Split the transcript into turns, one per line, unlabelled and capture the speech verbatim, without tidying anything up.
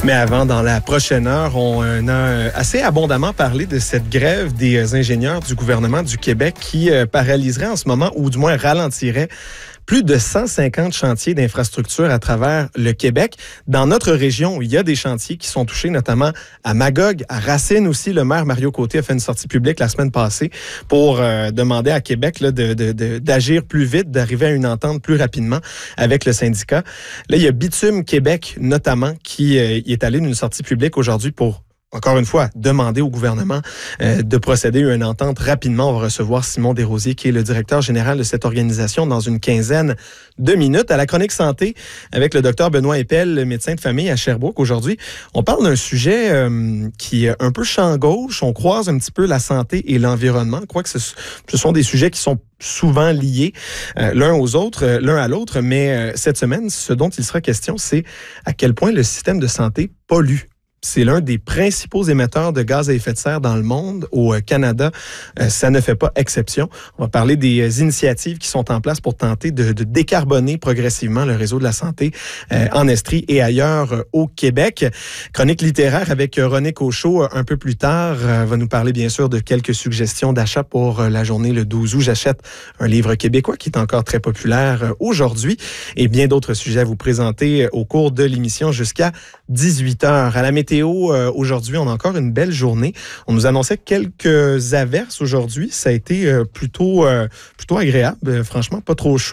Mais avant, dans la prochaine heure, on a assez abondamment parlé de cette grève des ingénieurs du gouvernement du Québec qui paralyserait en ce moment, ou du moins ralentirait, plus de cent cinquante chantiers d'infrastructures à travers le Québec. Dans notre région, il y a des chantiers qui sont touchés, notamment à Magog, à Racine aussi. Le maire Mario Côté a fait une sortie publique la semaine passée pour euh, demander à Québec là, de, de, de, d'agir plus vite, d'arriver à une entente plus rapidement avec le syndicat. Là, il y a Bitume Québec, notamment, qui euh, est allé d'une sortie publique aujourd'hui pour encore une fois, demander au gouvernement euh, de procéder à une entente rapidement. On va recevoir Simon Desrosiers, qui est le directeur général de cette organisation, dans une quinzaine de minutes. À la chronique santé, avec le docteur Benoît Épel, médecin de famille à Sherbrooke. Aujourd'hui, on parle d'un sujet euh, qui est un peu champ gauche. On croise un petit peu la santé et l'environnement. Je crois que ce, ce sont des sujets qui sont souvent liés euh, l'un aux autres, euh, l'un à l'autre. Mais euh, cette semaine, ce dont il sera question, c'est à quel point le système de santé pollue. C'est l'un des principaux émetteurs de gaz à effet de serre dans le monde. Au Canada, euh, ça ne fait pas exception. On va parler des euh, initiatives qui sont en place pour tenter de, de décarboner progressivement le réseau de la santé euh, en Estrie et ailleurs euh, au Québec. Chronique littéraire avec euh, René Cochot euh, un peu plus tard euh, va nous parler bien sûr de quelques suggestions d'achat pour euh, la journée le douze août. J'achète un livre québécois qui est encore très populaire euh, aujourd'hui et bien d'autres sujets à vous présenter euh, au cours de l'émission jusqu'à dix-huit heures. À la météo, Euh, aujourd'hui, on a encore une belle journée. On nous annonçait quelques averses aujourd'hui. Ça a été euh, plutôt, euh, plutôt agréable. Euh, franchement, pas trop chaud.